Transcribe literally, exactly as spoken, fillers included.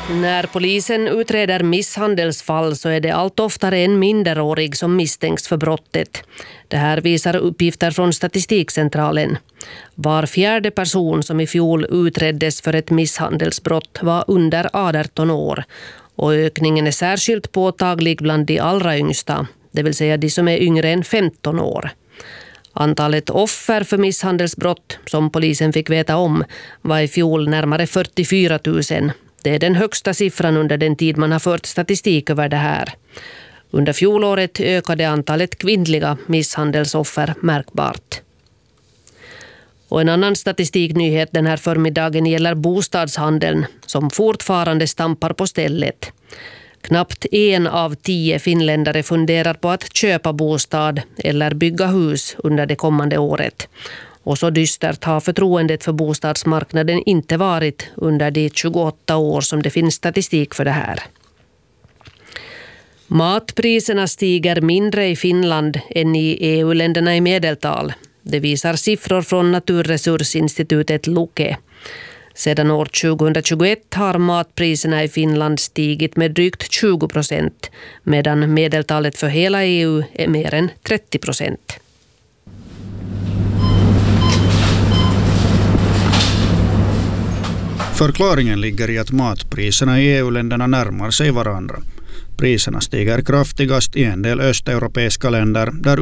När polisen utreder misshandelsfall så är det allt oftare en minderårig som misstänks för brottet. Det här visar uppgifter från Statistikcentralen. Var fjärde person som i fjol utreddes för ett misshandelsbrott var under arton år. Och ökningen är särskilt påtaglig bland de allra yngsta, det vill säga de som är yngre än femton år. Antalet offer för misshandelsbrott som polisen fick veta om var i fjol närmare fyrtiofyra tusen. Det är den högsta siffran under den tid man har fört statistik över det här. Under fjolåret ökade antalet kvinnliga misshandelsoffer märkbart. Och en annan statistiknyhet den här förmiddagen gäller bostadshandeln som fortfarande stampar på stället. Knappt en av tio finländare funderar på att köpa bostad eller bygga hus under det kommande året. Och så dystert har förtroendet för bostadsmarknaden inte varit under de tjugoåtta år som det finns statistik för det här. Matpriserna stiger mindre i Finland än i E U-länderna i medeltal. Det visar siffror från Naturresursinstitutet Luke. Sedan år tjugohundratjugoett har matpriserna i Finland stigit med drygt tjugo procent, medan medeltalet för hela E U är mer än trettio procent. Förklaringen ligger i att matpriserna i E U-länderna närmar sig varandra. Priserna stiger kraftigast i en del östeuropeiska länder där